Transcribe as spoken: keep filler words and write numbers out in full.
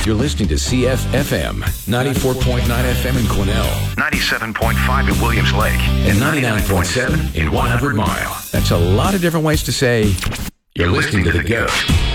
You're listening to C F F M, ninety-four point nine F M in Quesnel, ninety-seven point five in Williams Lake, and ninety-nine point seven in one hundred Mile. That's a lot of different ways to say you're listening to The Goat.